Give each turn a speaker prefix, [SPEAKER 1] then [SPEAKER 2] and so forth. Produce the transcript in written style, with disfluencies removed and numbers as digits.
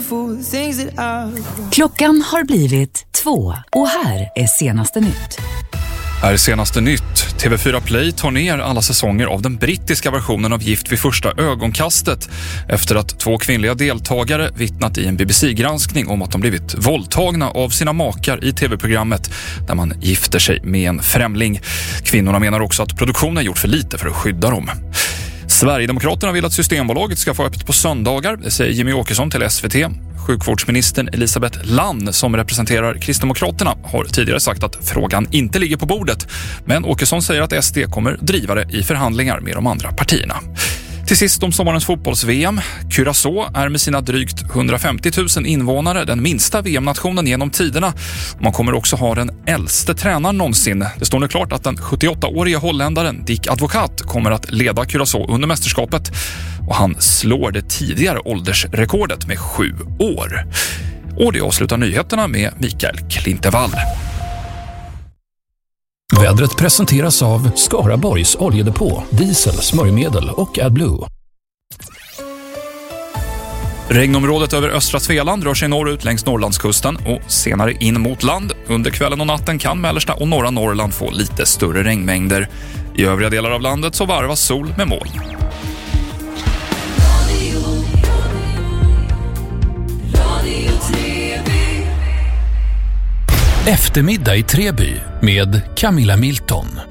[SPEAKER 1] Klockan har blivit 2 och här är senaste nytt.
[SPEAKER 2] Här är senaste nytt. TV4 Play tar ner alla säsonger av den brittiska versionen av Gift vid första ögonkastet efter att 2 kvinnliga deltagare vittnat i en BBC-granskning om att de blivit våldtagna av sina makar i tv-programmet där man gifter sig med en främling. Kvinnorna menar också att produktionen gjort för lite för att skydda dem. Sverigedemokraterna vill att Systembolaget ska få öppet på söndagar, det säger Jimmy Åkesson till SVT. Sjukvårdsministern Elisabeth Lann, som representerar Kristdemokraterna, har tidigare sagt att frågan inte ligger på bordet. Men Åkesson säger att SD kommer driva det i förhandlingar med de andra partierna. Till sist om sommarens fotbolls-VM. Curaçao är med sina drygt 150 000 invånare den minsta VM-nationen genom tiderna. Man kommer också ha den äldste tränaren någonsin. Det står nu klart att den 78-åriga holländaren Dick Advocaat kommer att leda Curaçao under mästerskapet. Och han slår det tidigare åldersrekordet med 7 år. Och det avslutar nyheterna med Mikael Klintevall.
[SPEAKER 3] Vädret presenteras av Skaraborgs oljedepå, diesel, smörjmedel och AdBlue.
[SPEAKER 2] Regnområdet över östra Svealand rör sig norrut längs Norrlandskusten och senare in mot land. Under kvällen och natten kan mellersta och norra Norrland få lite större regnmängder. I övriga delar av landet så varvas sol med moln.
[SPEAKER 3] Eftermiddag i Treby med Camilla Milton.